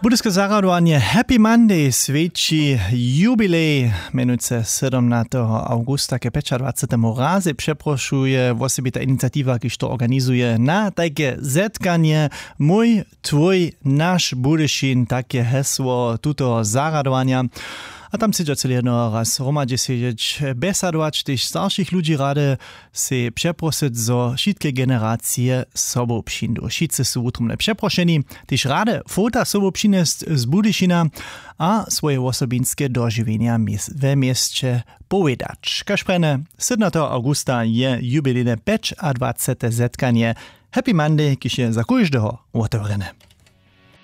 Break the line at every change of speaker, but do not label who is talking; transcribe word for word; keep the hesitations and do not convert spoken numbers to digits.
Budyske zaradovanie Happy Monday svědčí jubilej, menujúce sedemnásteho augusta, ke dvacátemu piątemu razy przeproszuje osobita iniciatíva, když to organizuje na také zetkanie Mój, tvoj, naš Budyšin, také hesło tuto zaradovania. A tam si celý jedno raz hromadě siedzieć, besadować, tyž starších ludzi rade si przeprosić, zo všetky generácie sobou přijdu. Všetci sú utrumne przeprošení, tyž rade fota sobou přinést z Budyšina a svoje osobinské doživenia ve mieste povedať. Kažprene, sedemnásteho augusta je jubilejne dvacáte piąte zetkanie Happy Monday, když je za každého otvorené.